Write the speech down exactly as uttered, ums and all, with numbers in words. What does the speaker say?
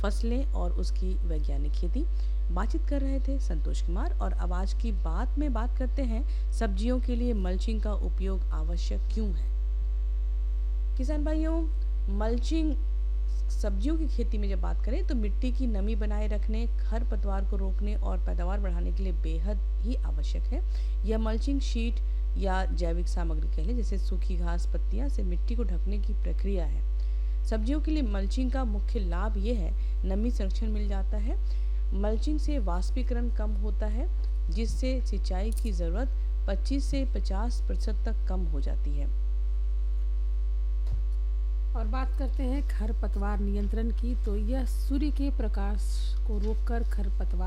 फसलें और उसकी वैज्ञानिक खेती। बातचीत कर रहे थे संतोष कुमार। और अब आज की बात में बात करते हैं सब्जियों के लिए मल्चिंग का उपयोग आवश्यक क्यों है। किसान भाइयों, मल्चिंग सब्जियों की खेती में जब बात करें तो मिट्टी की नमी बनाए रखने, खरपतवार को रोकने और पैदावार बढ़ाने के लिए बेहद ही आवश्यक है। यह मल्चिंग शीट या जैविक सामग्री कह लें, जैसे सूखी घास, पत्तियां से मिट्टी को ढकने की प्रक्रिया है। सब्जियों के लिए मल्चिंग का मुख्य लाभ ये है, नमी संरक्षण मिल जाता है। मल्चिंग से वाष्पीकरण कम होता है, जिससे सिंचाई की जरूरत पच्चीस से पचास प्रतिशत तक कम हो जाती है। और बात करते हैं खरपतवार नियंत्रण की, तो यह सूर्य के प्रकाश को रोककर खरपतवार